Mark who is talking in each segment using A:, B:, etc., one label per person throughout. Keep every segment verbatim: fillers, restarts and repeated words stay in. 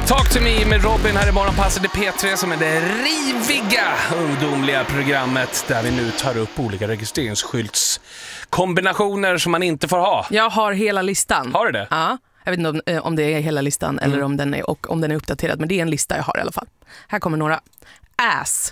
A: Talk to me med Robin här i Morgonpasset i P tre som är det riviga ungdomliga programmet där vi nu tar upp olika registreringsskyltskombinationer som man inte får ha.
B: Jag har hela listan.
A: Har du det?
B: Ja, jag vet inte om, om det är hela listan eller
A: mm. om,
B: den är, och om den är uppdaterad, men det är en lista jag har i alla fall. Här kommer några. Ass.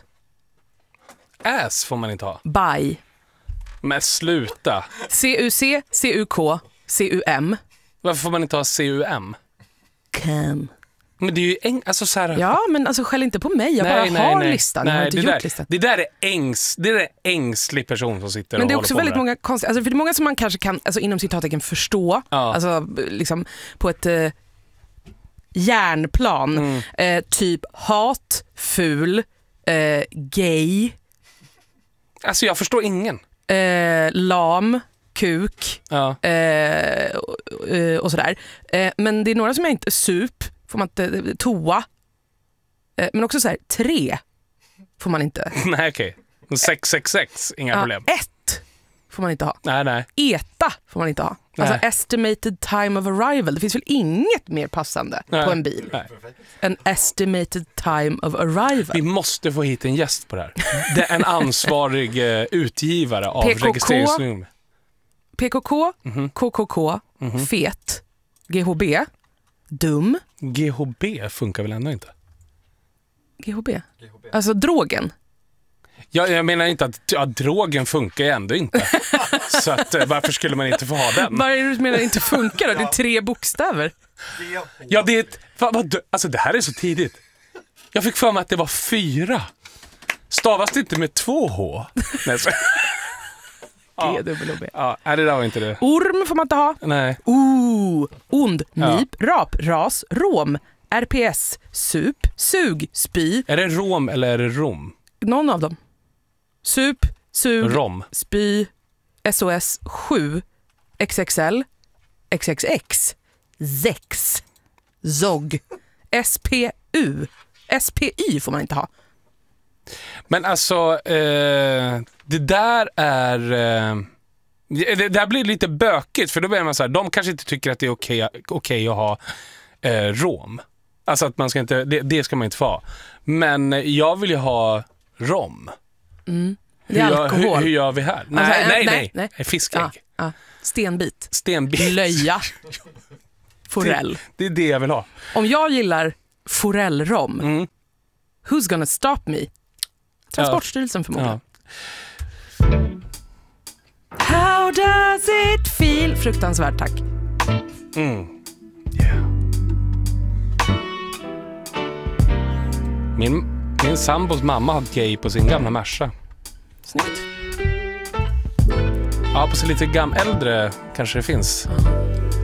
A: Ass får man inte ha.
B: Bye.
A: Men sluta.
B: C U C, C U K, C U M.
A: Varför får man inte ha C U M?
B: Can.
A: Men det är ju eng- alltså så här...
B: Ja, men alltså skäll inte på mig. Jag
A: nej,
B: bara
A: nej,
B: har
A: nej.
B: listan.
A: Nej,
B: jag har inte
A: det,
B: gjort
A: där,
B: listan.
A: det där är ängs, det där är ängslig person som sitter.
B: Men det är
A: och
B: också
A: håller på
B: väldigt många konstiga, alltså för det är många som man kanske kan, alltså inom citattecken förstå,
A: ja.
B: alltså liksom på ett eh, hjärnplan,
A: mm.
B: eh, typ hat, ful, eh, gay.
A: Alltså jag förstår ingen.
B: Eh, lam, kuk
A: ja.
B: eh, och, och sådär. Eh, men det är några som jag inte, sup, får man inte, toa. Eh, men också så här, tre får man inte.
A: Nej, okej. Okay. sex sex sex, inga
B: ja,
A: problem.
B: Ett får man inte ha.
A: Nej, nej.
B: Eta får man inte ha.
A: Nej.
B: Alltså estimated time of arrival. Det finns väl inget mer passande
A: nej.
B: på en bil.
A: Nej.
B: En estimated time of arrival.
A: Vi måste få hit en gäst på det här. Det är en ansvarig uh, utgivare av registreringsnummer.
B: P K K,
A: mm-hmm.
B: K K K,
A: mm-hmm.
B: fet, G H B, dum.
A: G H B funkar väl ändå inte?
B: G H B? G H B. Alltså drogen.
A: Ja, jag menar inte att ja, drogen funkar ju ändå inte. Så att, varför skulle man inte få ha den?
B: Vad är det du menar inte funkar då? Det är tre bokstäver.
A: Ja, det är ett, fan, vad, alltså det här är så tidigt. Jag fick för mig att det var fyra. Stavas det inte med två H? Nej, så.
B: G W B.
A: Ja, nej, det där var inte det.
B: Orm får man inte ha.
A: Nej.
B: O, ond, nip,
A: ja.
B: rap, ras, rom, R P S, sup, sug, spy.
A: Är det rom eller är det rom?
B: Någon av dem. Sup, sug,
A: rom.
B: spy, S O S sju, X X L, X X X, zex, zog, S P U, S P Y får man inte ha.
A: Men alltså, eh, det där är... Eh, det, det där blir lite bökigt, för då blir man så här, de kanske inte tycker att det är okej, okej att ha eh, rom. Alltså att man ska inte, det, det ska man inte få ha. Men jag vill ju ha rom.
B: Mm. Det är
A: hur,
B: alkohol.
A: Hur, hur gör vi här? Nej,
B: alltså,
A: nej,
B: nej,
A: nej.
B: nej.
A: Fiskägg.
B: Ja, ja. Stenbit.
A: Stenbit.
B: Löja. Forell.
A: Det, det är det jag vill ha.
B: Om jag gillar forellrom,
A: mm.
B: who's gonna stop me? Transportstyrelsen förmodligen. Ja. How does it feel? Fruktansvärt, tack.
A: Mm. Yeah. Min, min sambos mamma har gay på sin gamla Merca.
B: Snyggt.
A: Ja, på sin lite gam äldre kanske det finns.